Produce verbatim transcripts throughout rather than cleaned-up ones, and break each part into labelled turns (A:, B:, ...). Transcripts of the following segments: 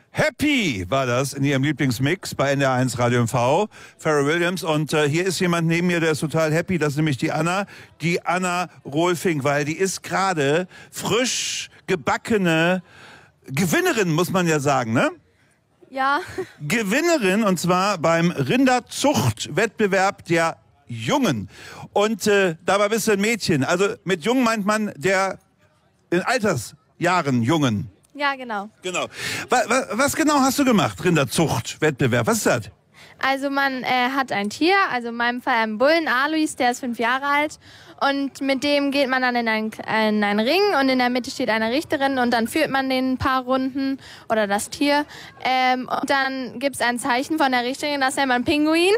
A: Happy war das in ihrem Lieblingsmix bei N D R eins Radio M V, Pharrell Williams. Und äh, hier ist jemand neben mir, der ist total happy. Das ist nämlich die Anna, die Anna Rohlfink, weil die ist gerade frisch gebackene Gewinnerin, muss man ja sagen, ne?
B: Ja.
A: Gewinnerin, und zwar beim Rinderzuchtwettbewerb der Jungen. Und äh, dabei bist du ein Mädchen. Also mit Jung meint man der in Altersjahren Jungen.
B: Ja, genau.
A: Genau. Was, was genau hast du gemacht, Rinderzuchtwettbewerb? Was ist das?
B: Also man äh, hat ein Tier, also in meinem Fall einen Bullen, Alois, der ist fünf Jahre alt. Und mit dem geht man dann in einen, in einen Ring und in der Mitte steht eine Richterin und dann führt man den ein paar Runden oder das Tier. Ähm, und dann gibt es ein Zeichen von der Richterin, das nennt man Pinguin.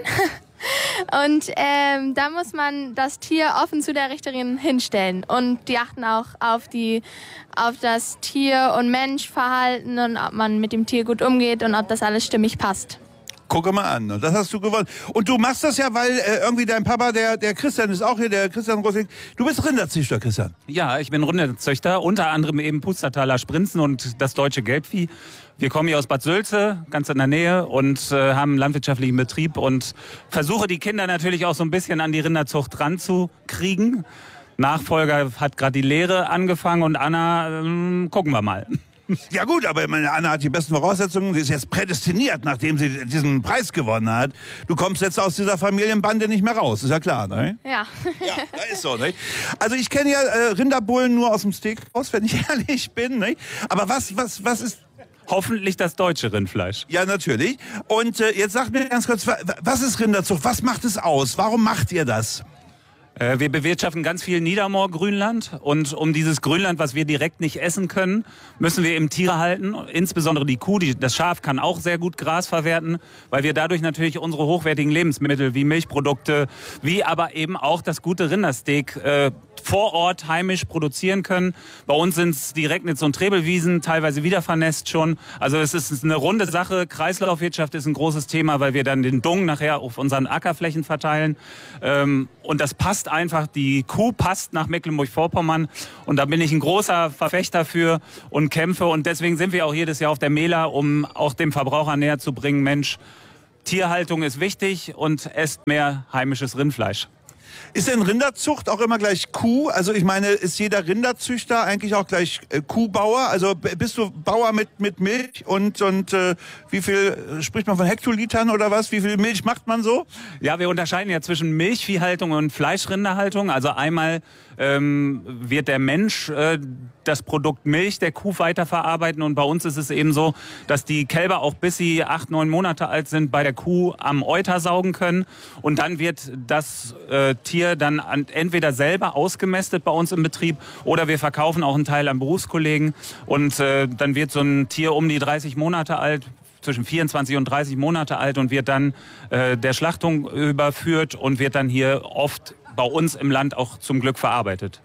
B: Und ähm, da muss man das Tier offen zu der Richterin hinstellen. Und die achten auch auf, die, auf das Tier- und Menschverhalten und ob man mit dem Tier gut umgeht und ob das alles stimmig passt.
A: Gucke mal an, und das hast du gewonnen. Und du machst das ja, weil äh, irgendwie dein Papa, der, der Christian ist auch hier, der Christian Rohlfink. Du bist Rinderzüchter, Christian.
C: Ja, ich bin Rinderzüchter, unter anderem eben Pustertaler Sprinzen und das deutsche Gelbvieh. Wir kommen hier aus Bad Sülze, ganz in der Nähe, und äh, haben einen landwirtschaftlichen Betrieb und versuche die Kinder natürlich auch so ein bisschen an die Rinderzucht ranzukriegen. Nachfolger hat gerade die Lehre angefangen und Anna, ähm, gucken wir mal.
A: Ja gut, aber meine Anna hat die besten Voraussetzungen. Sie ist jetzt prädestiniert, nachdem sie diesen Preis gewonnen hat. Du kommst jetzt aus dieser Familienbande nicht mehr raus, ist ja klar, ne?
B: Ja.
A: Ja, das ist so, ne? Also ich kenne ja äh, Rinderbullen nur aus dem Steakhouse, wenn ich ehrlich bin, ne? Aber was, was, was ist...
C: Hoffentlich das deutsche Rindfleisch.
A: Ja, natürlich. Und äh, jetzt sag mir ganz kurz, was ist Rinderzucht? Was macht es aus? Warum macht ihr das?
C: Wir bewirtschaften ganz viel Niedermoor-Grünland, und um dieses Grünland, was wir direkt nicht essen können, müssen wir eben Tiere halten, insbesondere die Kuh. Die, das Schaf kann auch sehr gut Gras verwerten, weil wir dadurch natürlich unsere hochwertigen Lebensmittel wie Milchprodukte, wie aber eben auch das gute Rindersteak äh, vor Ort heimisch produzieren können. Bei uns sind es die Regnitz- und Trebelwiesen, teilweise wieder vernässt schon. Also es ist eine runde Sache. Kreislaufwirtschaft ist ein großes Thema, weil wir dann den Dung nachher auf unseren Ackerflächen verteilen. Ähm, und das passt einfach, die Kuh passt nach Mecklenburg-Vorpommern, und da bin ich ein großer Verfechter für und kämpfe, und deswegen sind wir auch jedes Jahr auf der Mela, um auch dem Verbraucher näher zu bringen, Mensch, Tierhaltung ist wichtig und esst mehr heimisches Rindfleisch.
A: Ist denn Rinderzucht auch immer gleich Kuh? Also ich meine, ist jeder Rinderzüchter eigentlich auch gleich äh, Kuhbauer? Also b- bist du Bauer mit, mit Milch und, und äh, wie viel, äh, spricht man von Hektolitern oder was? Wie viel Milch macht man so?
C: Ja, wir unterscheiden ja zwischen Milchviehhaltung und Fleischrinderhaltung. Also einmal ähm, wird der Mensch äh, das Produkt Milch der Kuh weiterverarbeiten, und bei uns ist es eben so, dass die Kälber auch bis sie acht, neun Monate alt sind bei der Kuh am Euter saugen können, und dann wird das äh, Tier dann an, entweder selber ausgemästet bei uns im Betrieb, oder wir verkaufen auch einen Teil an Berufskollegen, und äh, dann wird so ein Tier um die dreißig Monate alt, zwischen vierundzwanzig und dreißig Monate alt, und wird dann äh, der Schlachtung überführt und wird dann hier oft bei uns im Land auch zum Glück verarbeitet.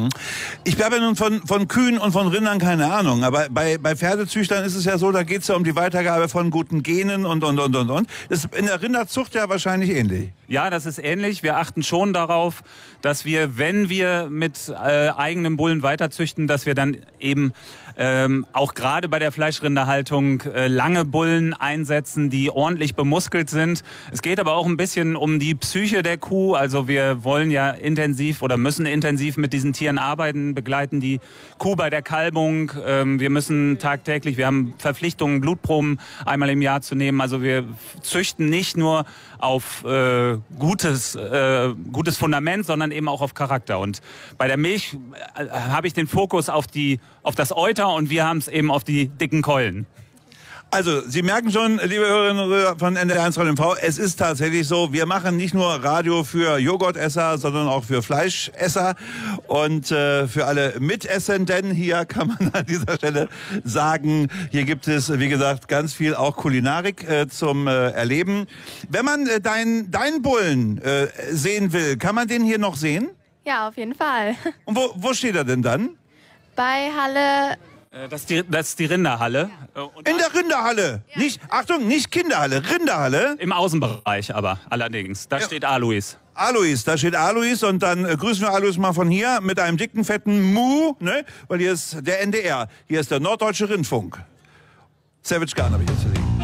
A: Ich habe ja nun von, von Kühen und von Rindern keine Ahnung, aber bei, bei Pferdezüchtern ist es ja so, da geht es ja um die Weitergabe von guten Genen und, und, und, und, und. Das ist in der Rinderzucht ja wahrscheinlich ähnlich.
C: Ja, das ist ähnlich. Wir achten schon darauf, dass wir, wenn wir mit äh, eigenem Bullen weiterzüchten, dass wir dann eben ähm, auch gerade bei der Fleischrinderhaltung äh, lange Bullen einsetzen, die ordentlich bemuskelt sind. Es geht aber auch ein bisschen um die Psyche der Kuh. Also wir wollen ja intensiv oder müssen intensiv mit diesen Tieren arbeiten, begleiten die Kuh bei der Kalbung. Ähm, wir müssen tagtäglich, wir haben Verpflichtungen, Blutproben einmal im Jahr zu nehmen. Also wir züchten nicht nur auf äh, gutes, äh, gutes Fundament, sondern eben auch auf Charakter. Und bei der Milch äh, habe ich den Fokus auf, die, auf das Euter, und wir haben es eben auf die dicken Keulen.
A: Also, Sie merken schon, liebe Hörerinnen und Hörer von N D R eins Radio M V, es ist tatsächlich so, wir machen nicht nur Radio für Joghurtesser, sondern auch für Fleischesser und äh, für alle Mitessenden. Hier kann man an dieser Stelle sagen, hier gibt es, wie gesagt, ganz viel auch Kulinarik äh, zum äh, Erleben. Wenn man äh, deinen dein Bullen äh, sehen will, kann man den hier noch sehen?
B: Ja, auf jeden Fall.
A: Und wo, wo steht er denn dann?
B: Bei Halle...
C: Das ist die, das ist die Rinderhalle. Und
A: in der Rinderhalle. Ja. Nicht, Achtung, nicht Kinderhalle, Rinderhalle.
C: Im Außenbereich aber allerdings. Da ja. steht Alois.
A: Alois, da steht Alois, und dann äh, grüßen wir Alois mal von hier mit einem dicken, fetten Mu, ne? Weil hier ist der N D R, hier ist der Norddeutsche Rundfunk. Savage Garden habe ich jetzt für Sie.